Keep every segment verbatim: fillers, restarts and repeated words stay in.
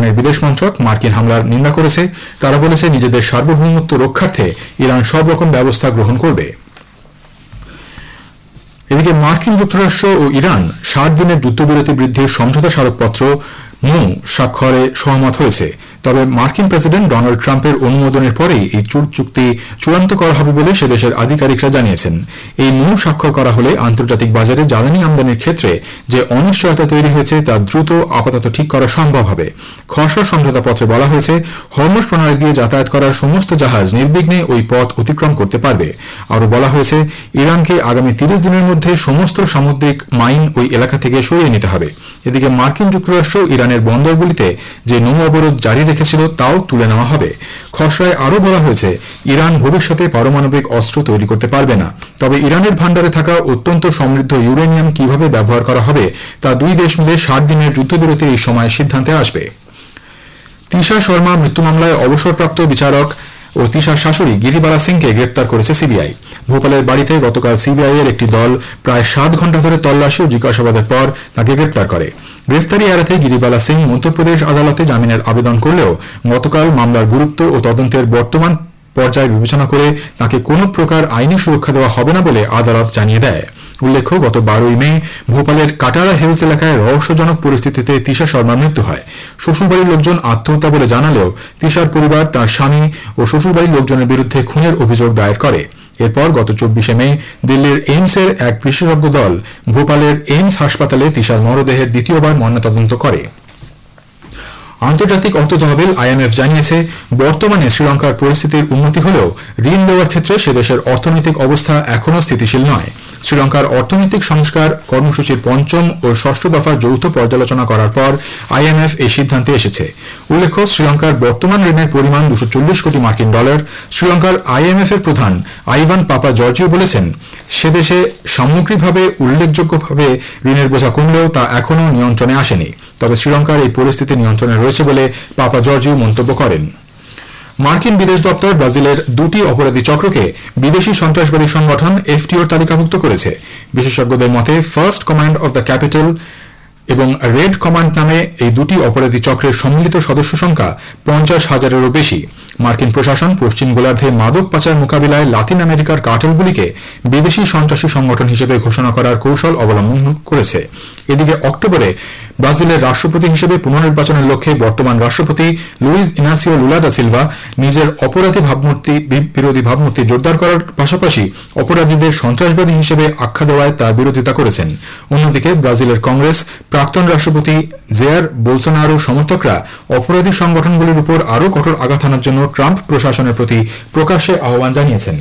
মার্কিনের বিদেশ মন্ত্রক মার্কিন হামলার নিন্দা করেছে। তারা বলেছে নিজেদের সার্বভৌমত্ব রক্ষার্থে ইরান সব রকম ব্যবস্থা গ্রহণ করবে। এদিকে মার্কিন যুক্তরাষ্ট্র ও ইরান ষাট দিনের যুদ্ধবিরতি বৃদ্ধির সমঝোতা স্মারকপত্র মু স্বাক্ষরে সহমত হয়েছে। তবে মার্কিন প্রেসিডেন্ট ডোনাল্ড ট্রাম্পের অনুমোদনের পরেই এই চুক্তি চূড়ান্ত করা হবে বলে সে দেশের আধিকারিকরা জানিয়েছেন। এই মু স্বাক্ষর করা হলে আন্তর্জাতিক বাজারে জ্বালানি আমদানির ক্ষেত্রে যে অনিশ্চয়তা তৈরি হয়েছে তা দ্রুত আপাতত ঠিক করা সম্ভব হবে। খসড়া সমঝোতাপত্রে বলা হয়েছে, হরমুজ প্রণালী দিয়ে যাতায়াত করার সমস্ত জাহাজ নির্বিঘ্নে ওই পথ অতিক্রম করতে পারবে। আরও বলা হয়েছে, ইরানকে আগামী তিরিশ দিনের মধ্যে সমস্ত সামুদ্রিক মাইন ওই এলাকা থেকে সরিয়ে নিতে হবে। এদিকে মার্কিন যুক্তরাষ্ট্র ইরানের বন্দরগুলিতে যে নৌ অবরোধ জারি রেখেছিল তাও তুলে নেওয়া হবে। খসড়ায় আরও বলা হয়েছে, ইরান ভবিষ্যতে পারমাণবিক অস্ত্র তৈরি করতে পারবে না। তবে ইরানের ভান্ডারে থাকা অত্যন্ত সমৃদ্ধ ইউরেনিয়াম কিভাবে ব্যবহার করা হবে তা দুই দেশ মিলে ষাট দিনের যুদ্ধবিরতির এই সময় সিদ্ধান্তে আসবে। তিশা শর্মা মৃত্যু মামলায় অবসরপ্রাপ্ত বিচারক ও তিশার শাশুড়ি গিরিবালা সিংকে গ্রেপ্তার করেছে সিবিআই। ভোপালের বাড়িতে গতকাল সিবিআই এর একটি দল প্রায় সাত ঘণ্টা ধরে তল্লাশি ও জিজ্ঞাসাবাদের পর তাকে গ্রেপ্তার করে। গ্রেফতারি এড়াতে গিরিবালা সিং মধ্যপ্রদেশ আদালতে জামিনের আবেদন করলেও গতকাল মামলার গুরুত্ব ও তদন্তের বর্তমান পর্যায়ে বিবেচনা করে তাকে কোনো প্রকার আইনি সুরক্ষা দেওয়া হবে না বলে আদালত জানিয়ে দেয়। উল্লেখ্য, গত বারোই মে ভোপালের কাটারা হিলস এলাকায় রহস্যজনক পরিস্থিতিতে তিশা শর্মার মৃত্যু হয়। শ্বশুরবাড়ির লোকজন আত্মহত্যা বলে জানালেও তিশার পরিবার তার স্বামী ও শ্বশুরবাড়ির লোকজনের বিরুদ্ধে খুনের অভিযোগ দায়ের করে। এরপর গত চব্বিশে মে দিল্লির এইমসের এক বিশেষজ্ঞ দল ভোপালের এইমস হাসপাতালে তিশার মরদেহের দ্বিতীয়বার ময়নাতদন্ত করে। আন্তর্জাতিক অর্থ তহবিল আইএমএফ জানিয়েছে, বর্তমানে শ্রীলঙ্কার পরিস্থিতির উন্নতি হলেও ঋণ দেওয়ার ক্ষেত্রে সে দেশের অর্থনৈতিক অবস্থা এখনও স্থিতিশীল নয়। শ্রীলঙ্কার অর্থনৈতিক সংস্কার কর্মসূচির পঞ্চম ও ষষ্ঠ দফার যৌথ পর্যালোচনা করার পর আইএমএফ এই সিদ্ধান্তে এসেছে। উল্লেখ্য, শ্রীলঙ্কার বর্তমান ঋণের পরিমাণ দুশো চল্লিশ কোটি মার্কিন ডলার। শ্রীলঙ্কার আইএমএফ এর প্রধান আইভান পাপা জর্জিও বলেছেন, সে দেশে সামগ্রিকভাবে উল্লেখযোগ্যভাবে ঋণের বোঝা কমলেও তা এখনও নিয়ন্ত্রণে আসেনি। তবে শ্রীলঙ্কার এই পরিস্থিতি নিয়ন্ত্রণে রয়েছে বলে পাপা জর্জিও মন্তব্য করেন। মার্কিন বিদেশ দপ্তর ব্রাজিলের দুটি অপরাধী চক্রকে বিদেশি সন্ত্রাসবাদী সংগঠন এফটিওর তালিকাভুক্ত করেছে। বিশেষজ্ঞদের মতে, first command of the capital এবং রেড কমান্ড নামে এই দুটি অপরাধী চক্রের সম্মিলিত সদস্য সংখ্যা পঞ্চাশ হাজারেরও বেশি। মার্কিন প্রশাসন পশ্চিম গোলার্ধে মাদক পাচার মোকাবিলায় লাতিন আমেরিকার কার্টেলগুলিকে বিদেশি সন্ত্রাসী সংগঠন হিসেবে ঘোষণা করার কৌশল অবলম্বন করেছে। এদিকে অক্টোবরে ব্রাজিলের রাষ্ট্রপতি হিসেবে পুনর্নির্বাচনের লক্ষ্যে বর্তমান রাষ্ট্রপতি Luiz Inacio Lula da Silva নিজের অপরাধী ভাবমূর্তি বিরোধী ভাবমূর্তি জোরদার করার পাশাপাশি অপরাধীদের সন্ত্রাসবাদী হিসেবে আখ্যা দেওয়ায় তার বিরোধিতা করেছেন। অন্যদিকে ব্রাজিলের কংগ্রেস প্রাক্তন রাষ্ট্রপতি জেয়ার বোলসোনারোর সমর্থকরা অপরাধী সংগঠনগুলির উপর আরও কঠোর আঘাত হানার জন্য ট্রাম্প প্রশাসনের প্রতি প্রকাশ্যে আহ্বান জানিয়েছেন।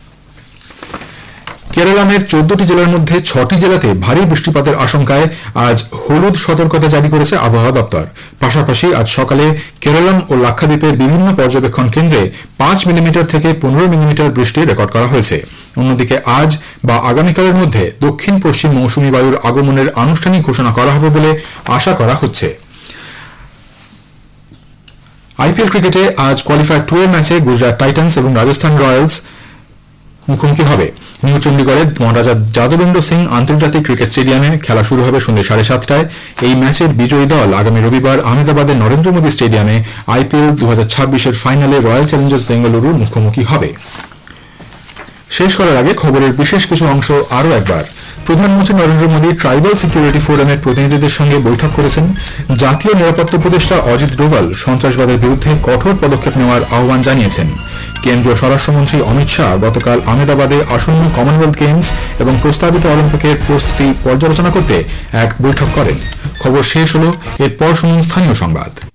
কেরালামের চোদ্দটি জেলার মধ্যে ছটি জেলাতে ভারী বৃষ্টিপাতের আশঙ্কায় আজ হলুদ সতর্কতা জারি করেছে আবহাওয়া দপ্তর। পাশাপাশি আজ সকালে কেরালাম ও লাক্ষাদ্বীপের বিভিন্ন পর্যবেক্ষণ কেন্দ্রে পাঁচ মিলিমিটার থেকে পনেরো মিলিমিটার বৃষ্টি রেকর্ড করা হয়েছে। অন্যদিকে আজ বা আগামীকালের মধ্যে দক্ষিণ পশ্চিম মৌসুমী বায়ুর আগমনের আনুষ্ঠানিক ঘোষণা করা হবে বলে আশা করা হচ্ছে। আইপিএল ক্রিকেটে আজ কোয়ালিফায়ার টু এর ম্যাচে গুজরাট টাইটান্স এবং রাজস্থান রয়্যালস মুখোমুখি হবে। নিউ চণ্ডীগড়ের মহারাজা যাদবেন্দ্র সিং আন্তর্জাতিক ক্রিকেট স্টেডিয়ামে খেলা শুরু হবে সন্ধ্যে সাড়ে সাতটায়। এই ম্যাচের বিজয়ী দল আগামী রবিবার আহমেদাবাদের নরেন্দ্র মোদী স্টেডিয়ামে আইপিএল দু হাজার ছাব্বিশের ফাইনালে রয়্যাল চ্যালেঞ্জার্স বেঙ্গালুরুর মুখোমুখি হবে। শেষ করার আগে খবরের বিশেষ কিছু অংশ আরও একবার। প্রধানমন্ত্রী নরেন্দ্র মোদী ট্রাইবাল সিকিউরিটি ফোরামের প্রতিনিধিদের সঙ্গে বৈঠক করেছেন। জাতীয় নিরাপত্তা উপদেষ্টা অজিত ডোভাল সন্ত্রাসবাদের বিরুদ্ধে কঠোর পদক্ষেপ নেওয়ার আহ্বান জানিয়েছেন। কেন্দ্রীয় স্বরাষ্ট্রমন্ত্রী অমিত শাহ গতকাল আহমেদাবাদে আসন্ন কমনওয়েলথ গেমস এবং প্রস্তাবিত অলিম্পিকের প্রস্তুতি পর্যালোচনা করতে এক বৈঠক করেন। খবর শেষ হল, এরপর শুনুন স্থানীয় সংবাদ।